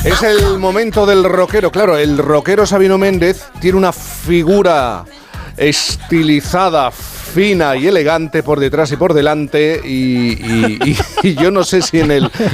Es el momento del rockero. Claro, el rockero Sabino Méndez tiene una figura estilizada, fina y elegante por detrás y por delante, y yo no sé si en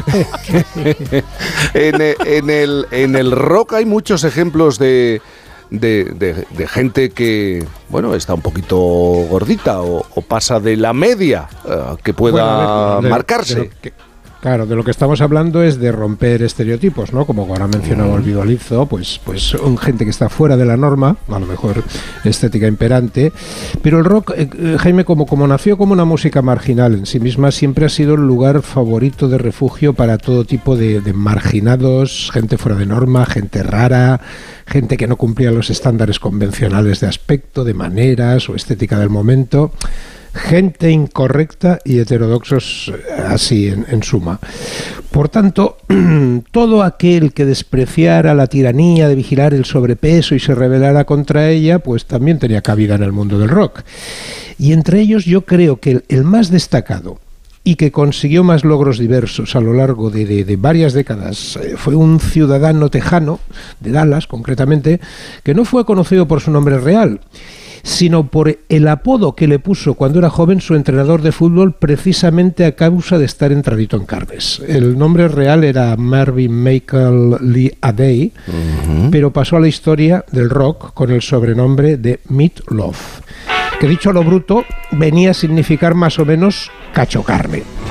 el rock hay muchos ejemplos de gente que, bueno, está un poquito gordita o pasa de la media, que pueda marcarse. Claro, de lo que estamos hablando es de romper estereotipos, ¿no? Como ahora mencionaba el Bidolizo, pues gente que está fuera de la norma, a lo mejor estética imperante, pero el rock, Jaime, como nació como una música marginal en sí misma, siempre ha sido el lugar favorito de refugio para todo tipo de marginados, gente fuera de norma, gente rara, gente que no cumplía los estándares convencionales de aspecto, de maneras o estética del momento. Gente incorrecta y heterodoxos, así en suma. Por tanto, todo aquel que despreciara la tiranía de vigilar el sobrepeso y se rebelara contra ella, pues también tenía cabida en el mundo del rock. Y entre ellos yo creo que el más destacado y que consiguió más logros diversos a lo largo de varias décadas fue un ciudadano tejano, de Dallas concretamente, que no fue conocido por su nombre real, sino por el apodo que le puso cuando era joven su entrenador de fútbol, precisamente a causa de estar entradito en carnes. El nombre real era Marvin Michael Lee Adey, pero pasó a la historia del rock con el sobrenombre de Meat Loaf, que dicho a lo bruto venía a significar más o menos cacho carne.